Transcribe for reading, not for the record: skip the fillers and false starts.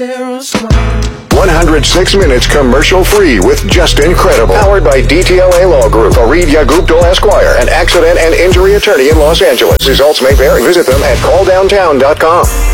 106 minutes commercial-free with Just Incredible. Powered by DTLA Law Group, Fareed Yagubdol Esquire, an accident and injury attorney in Los Angeles. Results may vary. Visit them at calldowntown.com.